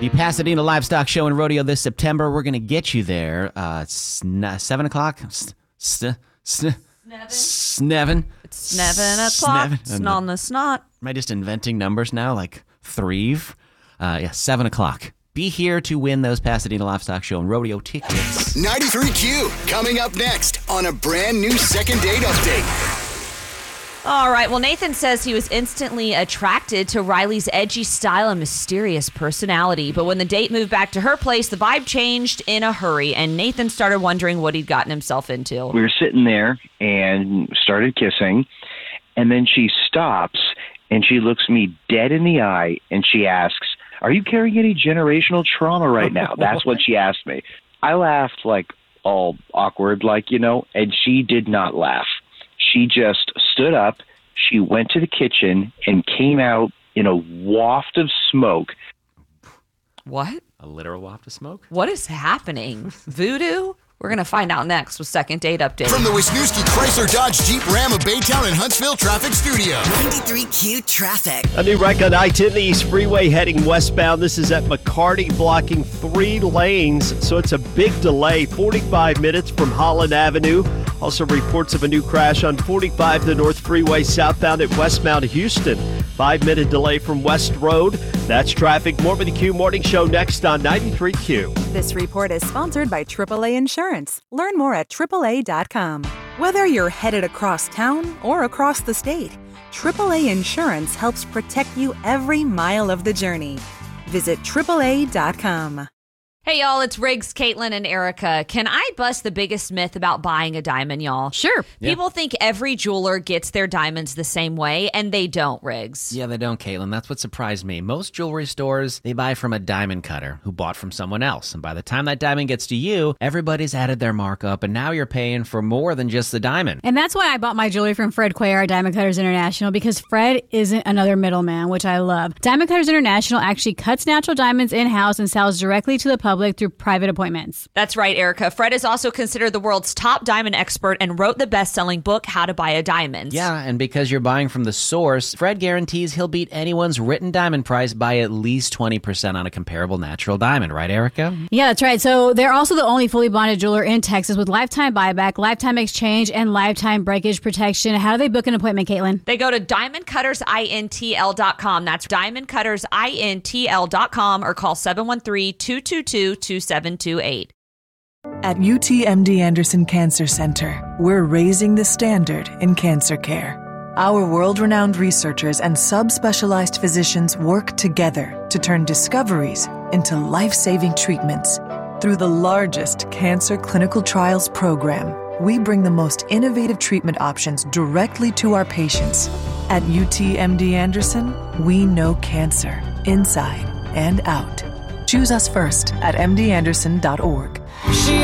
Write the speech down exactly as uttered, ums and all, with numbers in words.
The Pasadena Livestock Show and Rodeo this September. We're going to get you there. Uh, it's seven o'clock. S- s- s- Snevin. It's Snevin o'clock. Snot on the snot. Am I just inventing numbers now, like threeve? Uh, yeah, seven o'clock. Be here to win those Pasadena Livestock Show and Rodeo tickets. ninety-three Q, coming up next on a brand new second date update. All right. Well, Nathan says he was instantly attracted to Riley's edgy style and mysterious personality. But when the date moved back to her place, the vibe changed in a hurry, and Nathan started wondering what he'd gotten himself into. We were sitting there and started kissing, and then she stops, and she looks me dead in the eye, and she asks, "Are you carrying any generational trauma right now?" That's what she asked me. I laughed like all awkward, like, you know, and she did not laugh. She just stood up, she went to the kitchen, and came out in a waft of smoke. What? A literal waft of smoke? What is happening? Voodoo? We're going to find out next with Second Date Update. From the Wisniewski Chrysler Dodge Jeep Ram of Baytown and Huntsville Traffic Studio. ninety-three Q Traffic. A new wreck on I ten East Freeway heading westbound. This is at McCarty, blocking three lanes, so it's a big delay. forty-five minutes from Holland Avenue. Also reports of a new crash on forty-five, the North Freeway southbound at Westmount Houston. Five-minute delay from West Road. That's traffic. More with the Q Morning Show next on ninety-three Q. This report is sponsored by triple A Insurance. Learn more at triple A dot com. Whether you're headed across town or across the state, triple A Insurance helps protect you every mile of the journey. Visit triple A dot com. Hey, y'all, it's Riggs, Caitlin, and Erica. Can I bust the biggest myth about buying a diamond, y'all? Sure. Yeah. People think every jeweler gets their diamonds the same way, and they don't, Riggs. Yeah, they don't, Caitlin. That's what surprised me. Most jewelry stores, they buy from a diamond cutter who bought from someone else. And by the time that diamond gets to you, everybody's added their markup, and now you're paying for more than just the diamond. And that's why I bought my jewelry from Fred Cuellar Diamond Cutters International, because Fred isn't another middleman, which I love. Diamond Cutters International actually cuts natural diamonds in-house and sells directly to the public through private appointments. That's right, Erica. Fred is also considered the world's top diamond expert and wrote the best-selling book, How to Buy a Diamond. Yeah, and because you're buying from the source, Fred guarantees he'll beat anyone's written diamond price by at least twenty percent on a comparable natural diamond. Right, Erica? Yeah, that's right. So they're also the only fully bonded jeweler in Texas with lifetime buyback, lifetime exchange, and lifetime breakage protection. How do they book an appointment, Caitlin? They go to diamond cutters intl dot com. That's diamond cutters intl dot com or call seven one three, two two two, two seven two eight. At U T M D Anderson Cancer Center, we're raising the standard in cancer care. Our world-renowned researchers and subspecialized physicians work together to turn discoveries into life-saving treatments. Through the largest cancer clinical trials program, we bring the most innovative treatment options directly to our patients. At U T M D Anderson, we know cancer inside and out. Choose us first at m d anderson dot org.